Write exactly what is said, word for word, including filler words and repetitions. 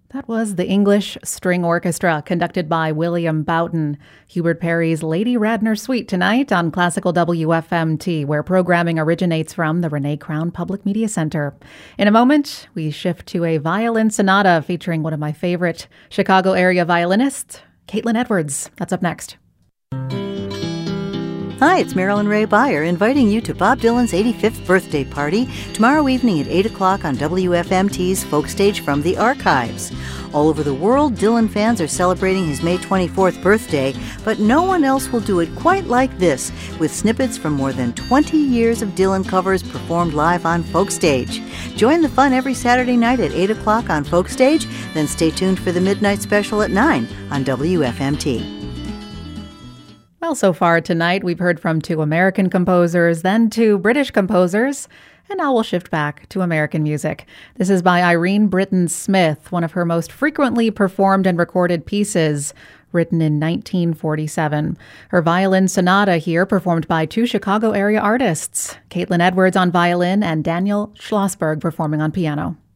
That was the English String Orchestra, conducted by William Boughton. Hubert Parry's Lady Radnor Suite tonight on Classical W F M T, where programming originates from the Renee Crown Public Media Center. In a moment, we shift to a violin sonata featuring one of my favorite Chicago area violinists, Kaitlyn Edwards. That's up next. Hi, it's Marilyn Ray Beyer inviting you to Bob Dylan's eighty-fifth birthday party tomorrow evening at eight o'clock on W F M T's Folk Stage from the Archives. All over the world, Dylan fans are celebrating his May twenty-fourth birthday, but no one else will do it quite like this, with snippets from more than twenty years of Dylan covers performed live on Folk Stage. Join the fun every Saturday night at eight o'clock on Folk Stage, then stay tuned for the midnight special at nine on W F M T. Well, so far tonight, we've heard from two American composers, then two British composers, and now we'll shift back to American music. This is by Irene Britton Smith, one of her most frequently performed and recorded pieces, written in nineteen forty-seven. Her violin sonata here performed by two Chicago area artists, Kaitlyn Edwards on violin and Daniel Schlossberg performing on piano.